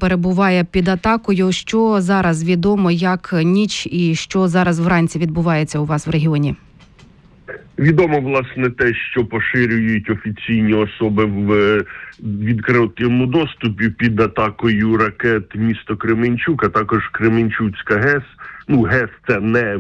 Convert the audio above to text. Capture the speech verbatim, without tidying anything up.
перебуває під атакою. Що зараз відомо, як ніч і що зараз вранці відбувається у вас в регіоні? Відомо, власне, те, що поширюють офіційні особи в відкритому доступі під атакою ракет місто Кременчук, а також Кременчуцька ГЕС. Ну, ГЕС – це не